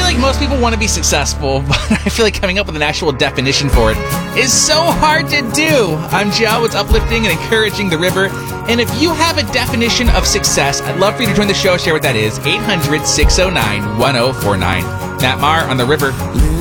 like most people want to be successful, but I feel like coming up with an actual definition for it is so hard to do. I'm Jiao. It's uplifting and encouraging the river. And if you have a definition of success, I'd love for you to join the show. Share what that is. 800-609-1049. Matt Maher on the river.